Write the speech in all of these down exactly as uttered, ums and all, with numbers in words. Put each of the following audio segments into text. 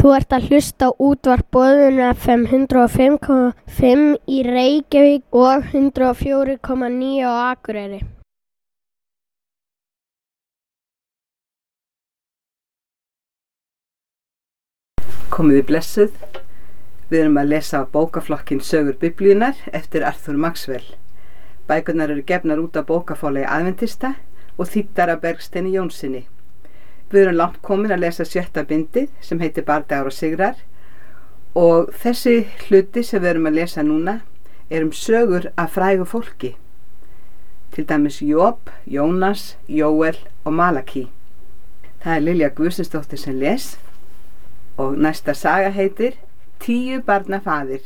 Þú ert að hlusta á útvarp Boðun F M hundrað og fimm komma fimm í Reykjavík og hundrað og fjögur komma níu á Akureyri. Komiði blessuð. Við erum að lesa bókaflokkinn Sögur Biblíunnar eftir Arthur Maxwell. Bækurnar eru gefnar út af bókafélagi Aðventista og þýddar af Bergsteini Jónssyni. Við erum langt komin að lesa sjötta bindið sem heitir Bardagar og sigrar og þessi hluti sem við erum að lesa núna er um sögur af frægu fólki. Til dæmis Job, Jónas, Jóel og Malaki. Það er Lilja Guðmundsdóttir sem les og næsta saga heitir Tíu barna faðir.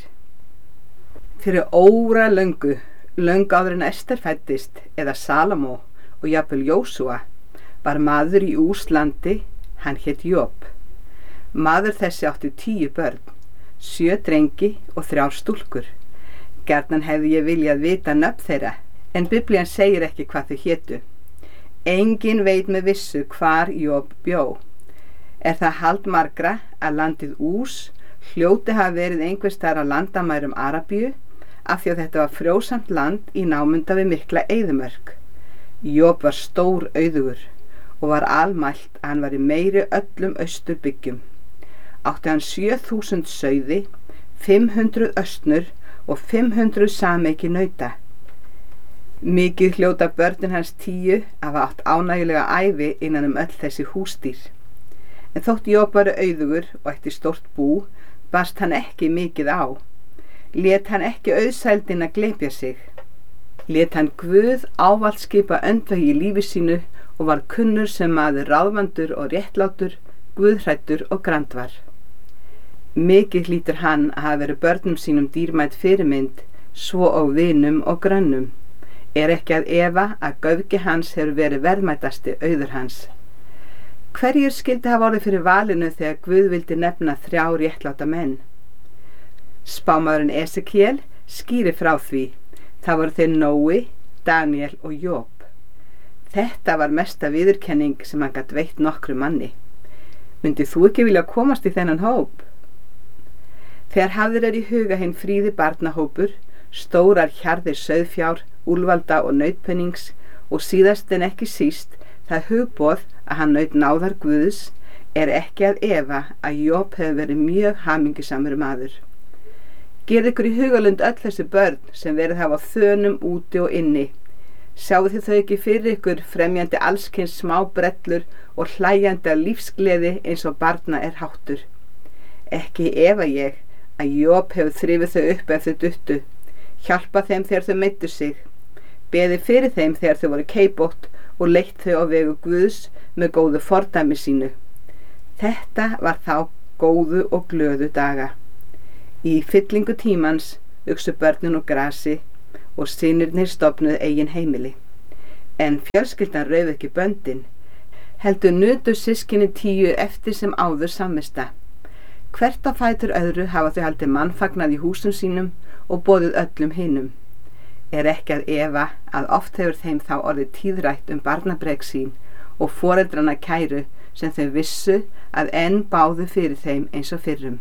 Fyrir óra löngu, löngu áður en Ester fæddist eða Salomó og jafnvel Jósúa var maður í Úslandi, hann hét Job. Maður þessi átti tíu börn, sjö drengi og þrjár stúlkur. Gjarnan hefði ég viljað vita nöfn þeirra, en Biblían segir ekki hvað þau hétu. Engin veit með vissu hvar Job bjó. Er það hald margra að landið Ús hljóti hafa verið einhvers staðar á landamærum Arabíu, af því að þetta var frjósamt land í námunda við mikla eyðimörk. Job var stór auðugur og var almælt að hann var í meiri öllum austurbyggjum. Átti hann sjö þúsund sauði, fimm hundruð östnur og fimm hundruð sameiki nauta. Mikið hljóta börnin hans tíu hafa átt ánægjulega ævi innan um öll þessi húsdýr. En þótt Job var auðugur og ætti stórt bú, barst hann ekki mikið á. Lét hann ekki auðsældin að glepja sig. Lét hann Guð ávallt skipa öndvegi í lífi sínu og var kunnur sem maður ráðvandur og réttlátur, guðhræddur og grandvar. Mikið hlýtur hann að hafa verið börnum sínum dýrmæt fyrirmynd, svo og vinum og grönnum. Er ekki að efa að göfgi hans hefur verið verðmætasti auður hans. Hverjir skyldi hafa orðið fyrir valinu þegar Guð vildi nefna þrjá réttláta menn? Spámaðurinn Esekiel skýrir frá því. Það voru þeir Nói, Daniel og Job. Þetta var mesta viðurkenning sem hann gat veitt nokkru manni. Myndið þú ekki vilja komast í þennan hóp? Þegar hafðir er í huga hinn fríði barnahópur, stórar hjarðir sauðfjár, úlvalda og nautpennings og síðast en ekki síst það hugboð að hann naut náðar Guðs, er ekki að efa að Job hefur verið mjög hamingjusamur maður. Gerið ykkur í hugalund öll þessi börn sem verið hafa á þönum úti og inni. Sjáu þið þau ekki fyrir ykkur fremjandi allskyns smá brellur og hlæjandi af lífsgleði eins og barna er háttur. Ekki efa ég að Job hefur þrifið þau upp ef þau duttu, hjálpa þeim þegar þau meiddu sig, beði fyrir þeim þegar þau voru keibótt og leitt þau á vegu Guðs með góðu fordæmi sínu. Þetta var þá góðu og glöðu daga. Í fyllingu tímans uxu börnin úr grasi og synirnir stofnuðu eigin heimili. En fjölskyldan rauf ekki böndin, heldur nutu systkini tíu eftir sem áður samvista. Hvert á fætur öðru hafa þau haldið mannfagnað í húsum sínum og boðið öllum hinum. Er ekki að efa að oft hefur þeim þá orðið tíðrætt um barnabrek sín og foreldrana kæru sem þau vissu að enn báðu fyrir þeim eins og fyrrum.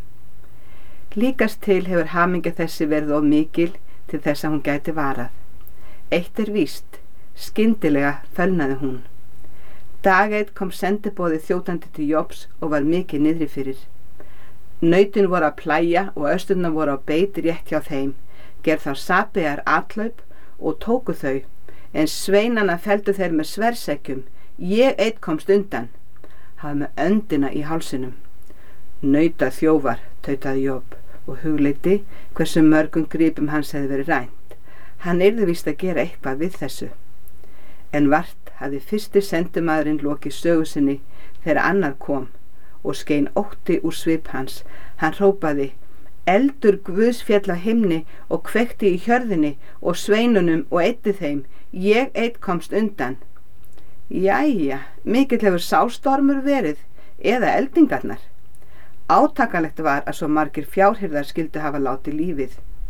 Líkast til hefur hamingja þessi verið of mikil til þess að hún gæti varað. Eitt er víst, skyndilega fölnaði hún. Dag eitt kom sendiboðið þjótandi til Jobs og var mikið niðri fyrir. Nautin voru að plæja og östurnar voru á beit rétt hjá þeim, gerð þá sapiðar atlaup og tóku þau, en sveinana felldu þeir með sverðsekkjum. Ég eitt komst undan, hafa með öndina í hálsinum. Nauta þjófar, tautaði Job og hugleiddi hversu mörgum gripum hans hefði verið rænt. Hann yrði víst að gera eitthvað við þessu. En vart hafði fyrsti sendimaðurinn lokið sögu sinni þegar annar kom og skein ótti úr svip hans. Hann hrópaði, eldur Guðs féll á himni og kveikti í hjörðinni og sveinunum og eyddi þeim. Ég eitt komst undan. Jæja, mikill hefur sástormur verið, eða eldingarnar. Átakanlegt var að svo margir fjárhirðar skyldu hafa látið lífið.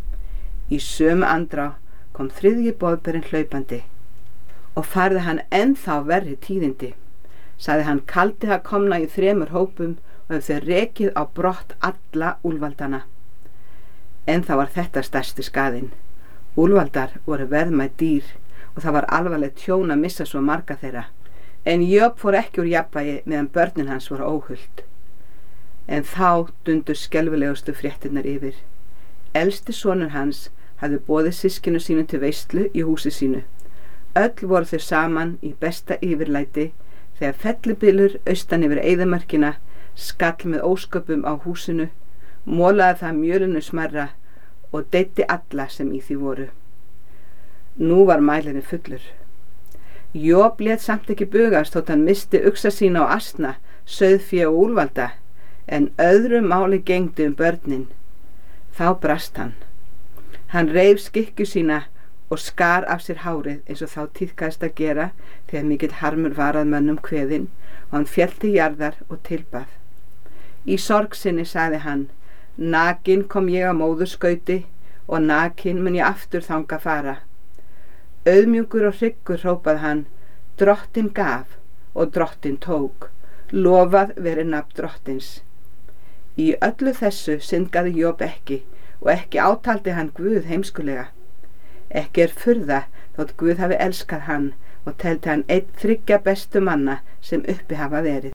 Í sömu andrá kom þriðji boðberinn hlaupandi og færði hann ennþá verri tíðindi. Sagði hann kaldi að komna í þremur hópum og hefðu þau rekið á brott alla úlfaldana. En það var þetta stærsti skaðinn. Úlfaldar voru verðmæt dýr og það var alvarlegt tjón að missa svo marga þeirra. En Job fór ekki úr jafnvægi meðan börnin hans voru óhult. En þá dundu skelfilegustu fréttirnar yfir. Elsti sonur hans hafði boðið systkinu sínu til veislu í húsi sínu. Öll voru þau saman í besta yfirlæti þegar fellibylur austan yfir eyðimörkina skall með ósköpum á húsinu, molaði það mjölinu smarra og deyddi alla sem í því voru. Nú var mælirinn fullur. Job lét samt ekki bugast þótt hann misti uxa sína og asna, sauðfé og úlfalda, en öðru máli gegndi um börnin. Þá brast hann. Hann reif skikkju sína og skar af sér hárið eins og þá tíðkaðist að gera þegar mikill harmur var að mönnum kveðinn og hann féll til jarðar og tilbað. Í sorg sinni sagði hann: Nakin kom ég á móðurskauti og nakin mun ég aftur þanga fara. Auðmjúkur og hryggur hrópað hann: Drottin gaf og drottin tók, lofað veri nafn drottins. Í öllu þessu syndgaði Job ekki og ekki átaldi hann Guð heimskulega. Ekki er furða þótt Guð hafi elskað hann og teldi hann einn þriggja bestu manna sem uppi hafa verið.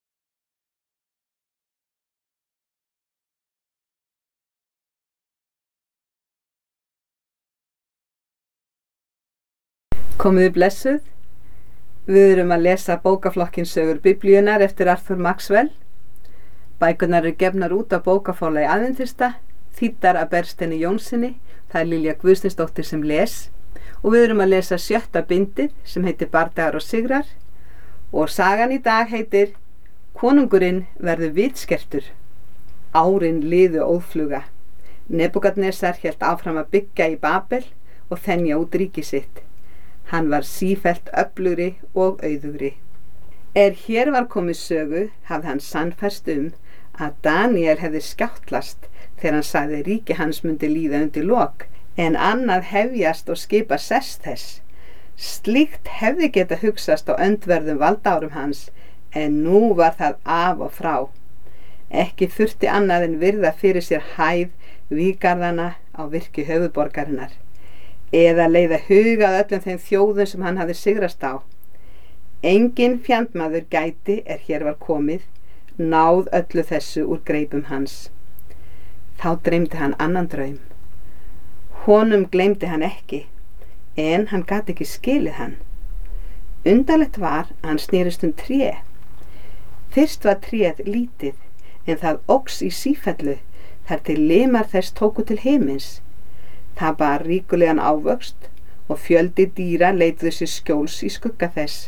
Komiði blessuð. Við erum að lesa bókaflokkin Sögur Biblíunnar eftir Arthur Maxwell. Bækurnar eru gefnar út af bókaforlagi Aðventista, þýddar af Bergsteini Jónssoni, það er Lilja Guðsteinsdóttir sem les, og við erum að lesa sjötta bindið sem heitir Bardagar og sigrar, og sagan í dag heitir Konungurinn verður vitskertur. Árin liðu óðfluga. Nebúkadnesar hélt áfram að byggja í Babel og þenja út ríki sitt. Hann var sífellt öflugri og auðugri. Er hér var komið sögu hafði hann sannfærst um að Daniel hefði skjáttlast þegar hann sagði ríki hans myndi líða undir lok, en annað hefjast og skipa sess þess. Slíkt hefði geta hugsast á öndverðum valdárum hans, en nú var það af og frá. Ekki þurfti annað en virða fyrir sér hæð vígarðana á virki höfuðborgarinnar, eða leiða hugað öllum þeim þjóðum sem hann hafði sigrast á. Engin fjandmaður gæti, er hér var komið, náð öllu þessu úr greipum hans. Þá dreymdi hann annan draum. Honum gleymdi hann ekki, en hann gat ekki skilið hann. Undarlegt var að hann snerist um tré. Fyrst var tréð lítið, en það óx í sífellu þar til limar þess tóku til himins. Það bar ríkulegan ávöxt og fjöldi dýra leituðu sér skjóls í skugga þess.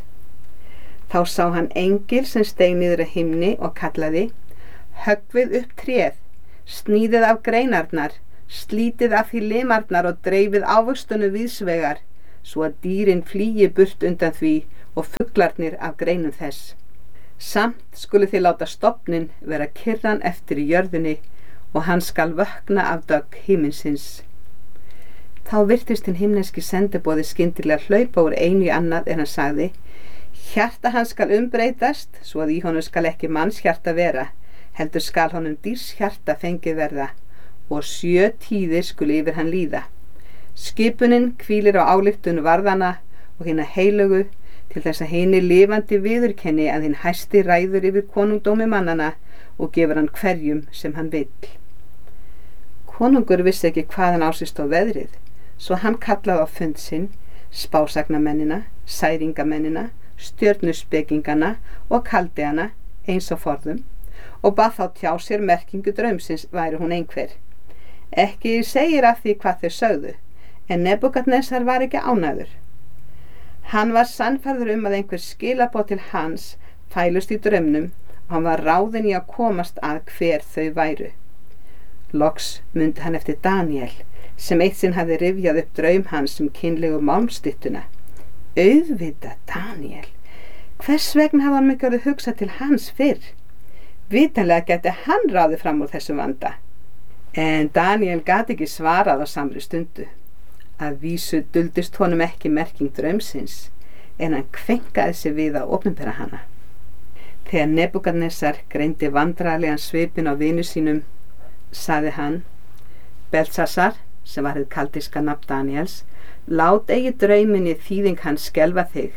Þá sá hann engil sem steig niður að himni og kallaði: Höggvið upp tréð, sníðið af greinarnar, slítið af því limarnar og dreifið ávöxtunum víðsvegar, svo að dýrin flýi burt undan því og fuglarnir af greinum þess. Samt skulu þið láta stofnin vera kyrran eftir í jörðinni og hann skal vökna af dögg himinsins. Þá virtist hinn himneski sendiboði skyndilega hlaupa úr einu í annað en hann sagði: Hjarta hans skal umbreytast, svo að í honum skal ekki manns hjarta vera, heldur skal honum dýrs hjarta fengið verða, og sjö tíðir skuli yfir hann líða. Skipunin hvílir á ályktun varðana og hina heilugu, til þess að hini lifandi viðurkenni að hinn hæsti ræður yfir konungdómi mannana og gefur hann hverjum sem hann vill. Konungur vissi ekki hvaðan á sig stóð veðrið, svo hann kallaði á fund sinn spásagnamennina, særingamennina, stjörnuspekingana og kaldiana eins og forðum og bað þá tjá sér merkingu draumsins væri hún einhver. Ekki segir af því hvað þau sögðu, en Nebúkadnesar var ekki ánægður. Hann var sannfærður um að einhver skilaboð til hans fælust í draumnum og hann var ráðinn í að komast að hver þau væru. Loks mundi hann eftir Daniel, sem eitt sinn hafði rifjað upp draum hans um kynlegu málmstyttuna. Auðvitað Daniel, hvers vegna hafði hann ekki orðið hugsað til hans fyrr? Vitanlega gæti hann ráðið fram úr þessum vanda. En Daniel gat ekki svarað á samri stundu. Að vísu duldist honum ekki merking draumsins, en hann kvenkaði sig við að opinbera hana. Þegar Nebúkadnesar greindi vandræðalegan svipinn á vinu sínum, sagði hann: Belsasar, sem var hið kaldiska nafn Daníels, lát eigi drauminni þýðing hans skelfa þig.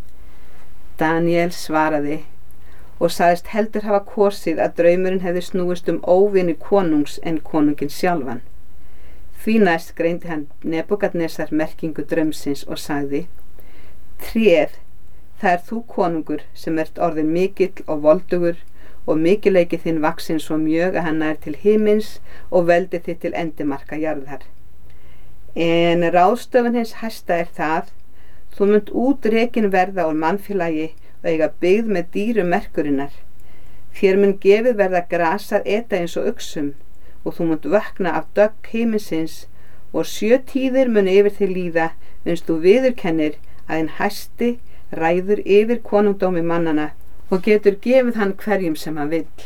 Daníel svaraði og sagðist heldur hafa kosið að draumurinn hefði snúist um óvini konungs en konunginn sjálfan. Því næst greindi hann Nebúkadnesar merkingu draumsins og sagði: Tréð, það er þú konungur sem ert orðin mikill og voldugur og mikileiki þinn vaxinn svo mjög að hann nær til himins og veldi þitt til endimarka jarðar. En ráðstöfun hins hæsta er það, þú munt útrekin verða úr mannfélagi og eiga byggð með dýru merkurinnar. Þér mun gefið verða grasað eta eins og uxum og þú munt vökna af dögg himinsins og sjö tíðir mun yfir þig líða uns þú viðurkennir að hinn hæsti ræður yfir konungdómi mannana og getur gefið hann hverjum sem hann vill.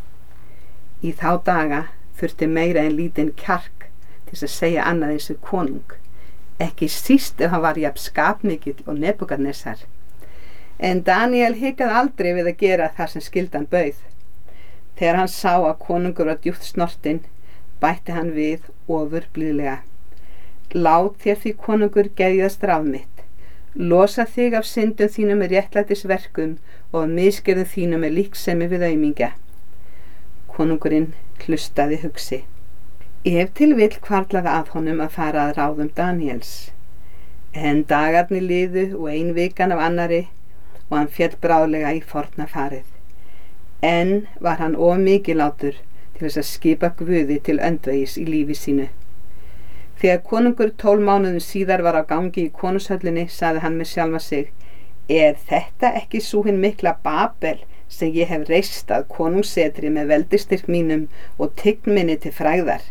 Í þá daga þurfti meira en lítinn kjark til að segja annað eins við konung, ekki síst ef hann var jafn skapmikill og Nebúkadnesar. En Daníel hikaði aldrei við að gera það sem skyldan bauð. Þegar hann sá að konungur var djúpt snortinn, bætti hann við ofur blíðlega: Lát þér því konungur geðjast ráð mitt. Losa þig af syndum þínum með réttlætisverkum og af misgerðum þínum með líksemi við aumingja. Konungurinn hlustaði hugsi. Ef til vill hvarflaði að honum að fara að ráðum Daníels. En dagarnir liðu og ein vikan af annarri og hann féll bráðlega í forna farið. En var hann of mikilátur til þess að skipa Guði til öndvegis í lífi sínu. Þegar konungur tólf mánuðum síðar var á gangi í konungshöllinni, sagði hann með sjálfa sig: Er þetta ekki sú hin mikla Babel sem ég hef reist að konungssetri með veldistyrk mínum og tign minni til frægðar?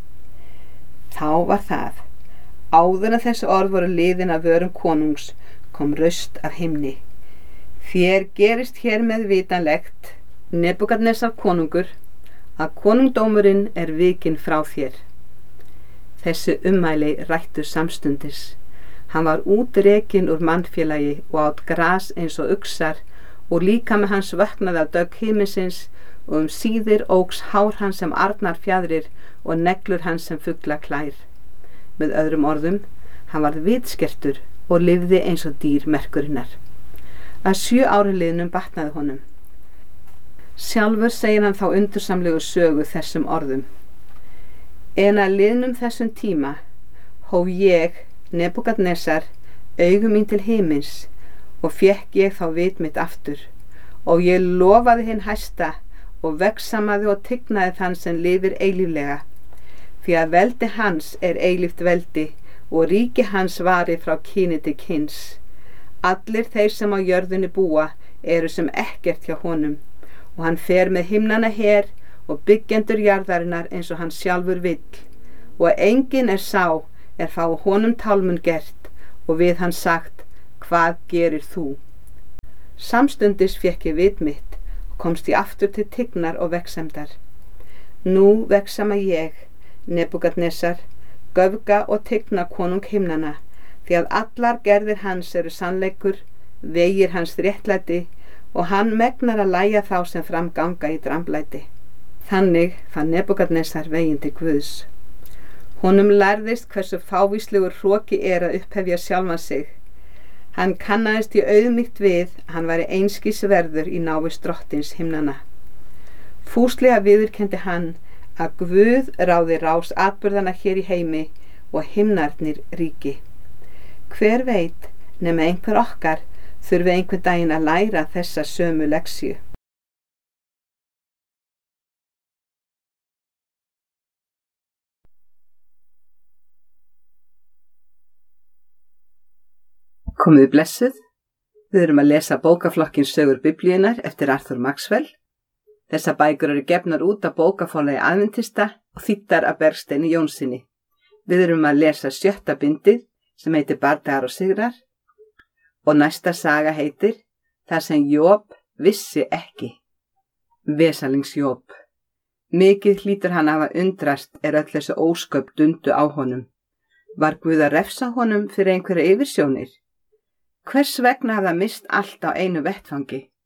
Þá var það, áður en þessi orð voru liðin af vörum konungs, kom raust af himni: Þér gerist hér með vitanlegt, Nebúkadnesar konungur, að konungdómurinn er vikinn frá þér. Þessi ummæli rættu samstundis. Hann var útrekinn úr mannfélagi og át gras eins og uxar og líkami hans vöknaði af dögg himinsins og um síðir óx hár hans sem arnar fjadrir og neglur hans sem fugla klær. Með öðrum orðum, hann varð vitskertur og lifði eins og dýr merkurinnar. Að sjö ári liðnum batnaði honum. Sjálfur segir hann þá undursamlegu sögu þessum orðum: En að liðnum þessum tíma hóf ég, Nebúkadnesar, augu mín til himins og fékk ég þá vit mitt aftur og ég lofaði hinn hæsta og vegsamaði og tignaði þann sem lifir eilíflega, því að veldi hans er eilíft veldi og ríki hans vari frá kyni til kyns. Allir þeir sem á jörðinni búa eru sem ekkert hjá honum og hann fer með himnana her og byggjendur jarðarinnar eins og hann sjálfur vill, og enginn er sá er fá honum tálmun gert og við hann sagt: Hvað gerir þú? Samstundis fékk ég vit mitt og komst ég aftur til tignar og vegsemdar. Nú vegsama ég, Nebúkadnesar, göfga og tigna konung himnana, því að allar gerðir hans eru sannleikur, vegir hans réttlæti og hann megnar að lægja þá sem fram ganga í dramblæti. Þannig fann Nebúkadnesar veginn til Guðs. Honum lærðist hversu fávíslegur hroki er að upphefja sjálfan sig. Hann kannaðist í auðmýkt við að hann væri einskis verður í návist drottins himnana. Fúslega viðurkenndi hann að Guð ráði rás atburðana hér í heimi og himnarnir ríki. Hver veit nema einhver okkar þurfi einhvern daginn að læra þessa sömu leksju. Komiði blessuð, við erum að lesa bókaflokkin Sögur Biblíunnar eftir Arthur Maxwell. Þessar bækur eru gefnar út af bókaforlagi Adventista og þýddar af Bergsteini Jónssyni. Við erum að lesa sjötta bindið sem heitir Bardagar og sigrar og næsta saga heitir Þar sem Job vissi ekki. Vesalings Job. Mikið hlýtur hann að hafa undrast er öll þessu ósköp dundu á honum. Var Guð að refsa honum fyrir einhverja yfirsjónir? Hvers vegna hafði hann mist allt á einu vettfangi?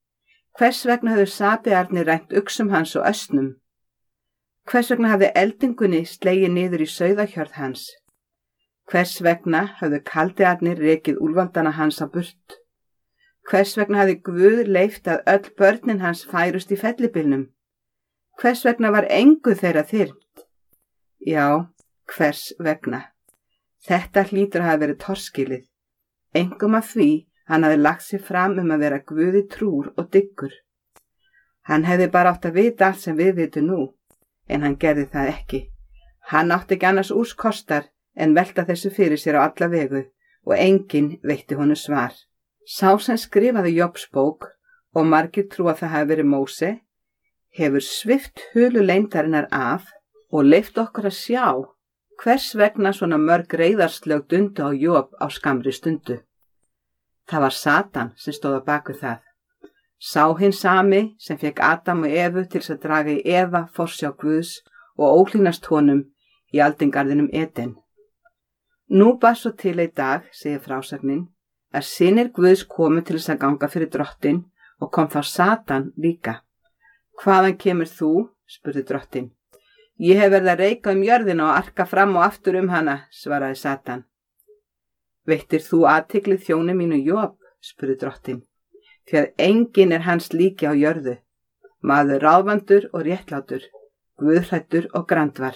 Hvers vegna höfðu sapiarnir rænt uxum hans og ösnum? Hvers vegna hafði eldingunni slegið niður í sauðahjörð hans? Hvers vegna höfðu kaldiarnir rekið úlfaldana hans á burt? Hvers vegna hafði Guð leyft að öll börnin hans færust í fellibylnum? Hvers vegna var engu þeirra þyrmt? Já, hvers vegna? Þetta hlýtur að hafa verið torskilið, engum af því hann hafði lagt sig fram um að vera Guði trúr og dyggur. Hann hefði bara átt að vita allt sem við vitum nú, en hann gerði það ekki. Hann átti ekki annars úrskostar en velta þessu fyrir sér á alla vegu og enginn veitti honum svar. Sá sem skrifaði Jobs bók, og margir trúa það hafi verið Móse, hefur svipt hulu leyndarinnar af og leyft okkur að sjá hvers vegna svona mörg reiðarslög dundu á Job á skammri stundu. Það var Satan sem stóð á baku það. Sá hinn sami sem fekk Adam og Evu til þess að draga í Eva forsjá Guðs og óhlýnast honum í aldingarðinum Eden. Nú bar svo til í dag, segir frásagnin, að synir Guðs komu til þess að ganga fyrir drottin og kom þá Satan líka. Hvaðan kemur þú? Spurði drottin. Ég hef verið að reika um jörðina og arka fram og aftur um hana, svaraði Satan. Veittir þú athygli þjóni mínu Job? Spurði drottin. Því að enginn er hans líki á jörðu, maður ráðvandur og réttlátur, guðhræddur og grandvar.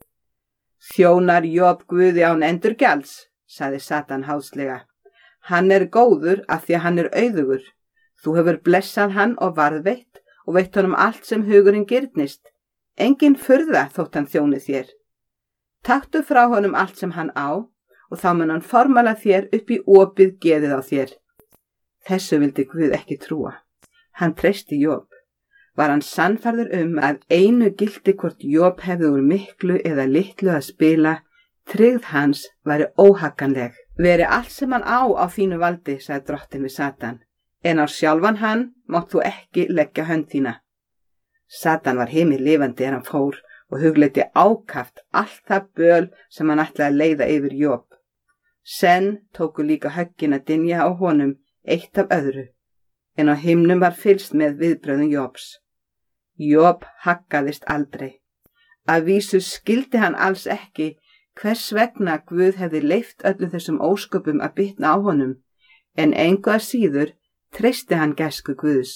Þjónar Job Guði án endurgjalds, sagði Satan háðslega. Hann er góður af því að hann er auðugur. Þú hefur blessað hann og varðveitt og veitt honum allt sem hugurinn girnist. Engin furða þótt hann þjóni þér. Taktu frá honum allt sem hann á og þá mun hann formala þér upp í opið geðið á þér. Þessu vildi Guð ekki trúa. Hann treysti Job. Var hann sannfærður um að einu gildi hvort Job hefði úr miklu eða litlu að spila, tryggð hans væri óhagganleg. Veri allt sem hann á á þínu valdi, sagði drottin við Satan, en á sjálfan hann mátt þú ekki leggja hönd þína. Satan var himinlifandi er hann fór og hugleiddi ákaft allt það böl sem hann ætlaði að leiða yfir Job. Senn tóku líka höggin að dynja á honum eitt af öðru, en á himnum var fylgst með viðbröðum Jobs. Job haggaðist aldrei. Að vísu skildi hann alls ekki hvers vegna Guð hefði leyft öllum þessum ósköpum að bitna á honum, en engu að síður treysti hann gæsku Guðs.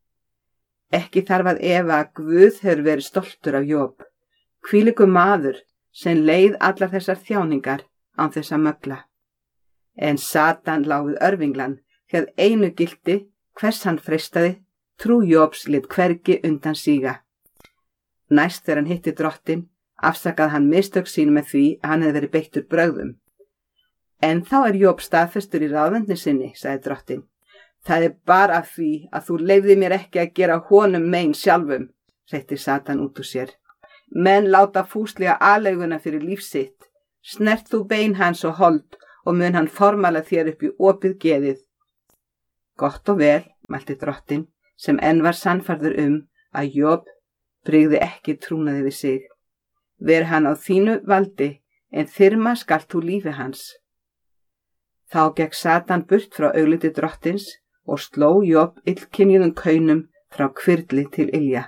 Ekki þarf að efa að Guð hefur verið stoltur af Job, hvílíkur maður sem leið allar þessar þjáningar án þess að mögla. En Satan lá við örvinglan, því að einu gildi hvers hann freistaði, trú Jobs lét hvergi undan síga. Næst þegar hann hitti drottin, afsakaði hann mistök sín með því að hann hefði verið beittur brögðum. En þá er Job staðfestur í ráðvendni sinni, sagði drottin. Það er bara af því að þú leyfði mér ekki að gera honum mein sjálfum, hreyti Satan út úr sér. Menn láta fúslega aðleguna fyrir lífsitt. Snert þú bein hans og hold og mun hann formala þér upp í opið geðið. Gott og vel, mælti drottin, sem enn var sannfærður um að Job brygði ekki trúnaði við sig. Ver hann á þínu valdi, en þyrma skalt þú lífi hans. Þá gekk Satan burt frá augliti drottins og sló Job illkynjuðum kaunum frá hvirfli til ilja.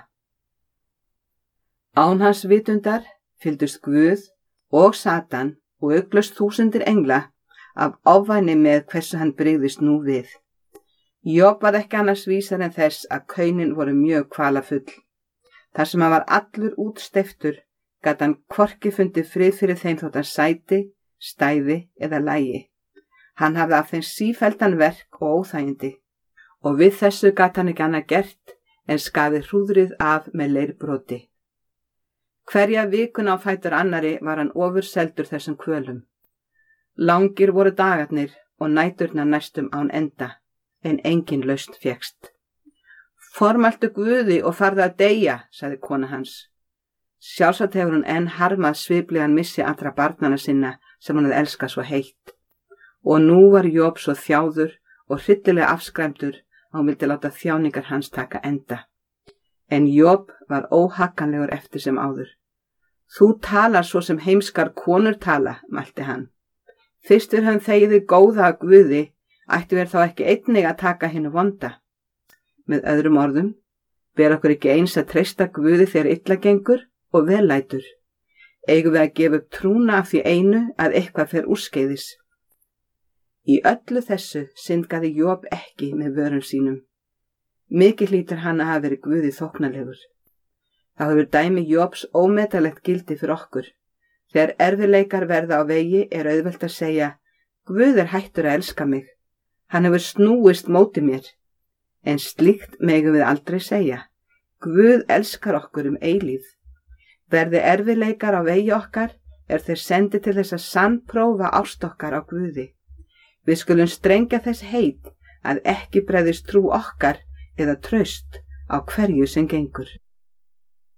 Án hans vitundar fylgdust Guð og Satan og uglust þúsundir engla af ofvæni með hversu hann brygðist nú við. Job var ekki annars vísar en þess að kaunin voru mjög kvalafull. Þar sem hann var allur útsteyptur, gat hann hvorki fundið frið fyrir þeim þótt hann sæti, stæði eða lægi. Hann hafði af þeim sífelldan verk og óþægindi, og við þessu gat hann ekki annað gert en skaði hrúðrið af með leirbroti. Hverja vikuna á fætur annari var hann ofurseldur þessum kvölum. Langir voru dagarnir og næturnar næstum án enda, en engin lausn fékkst. Formæltu Guði og farðu að deyja, sagði kona hans. Sjálfsagt hefur hún enn harmað sviplegan missi allra barnana sinna sem hún hefði elskað svo heitt. Og nú var Job svo þjáður og hryllilega afskræmdur að hún vildi láta þjáningar hans taka enda. En Job var óhagganlegur eftir sem áður. Þú talar svo sem heimskar konur tala, mælti hann. Fyrst við höfum þegiði góða að Guði, ættu við þá ekki einnig að taka hinu vonda. Með öðrum orðum, ber okkur ekki eins að treysta Guði þegar illa gengur og vel lætur. Eigum við að gefa upp trúna af því einu að eitthvað fer úrskeiðis. Í öllu þessu syndgaði Job ekki með vörum sínum. Mikið hlýtur hann að hafa verið Guði þóknarlegur. Þá hefur dæmi Jobs ómetanlegt gildi fyrir okkur. Þegar erfiðleikar verða á vegi er auðvelt að segja, Guð er hættur að elska mig. Hann hefur snúist móti mér. En slíkt megum við aldrei segja. Guð elskar okkur um eilíð. Verði erfiðleikar á vegi okkar er þeir sendi til þess að sannprófa ást okkar á Guði. Við skulum strengja þess heit að ekki bregðist trú okkar eða traust á hverju sem gengur.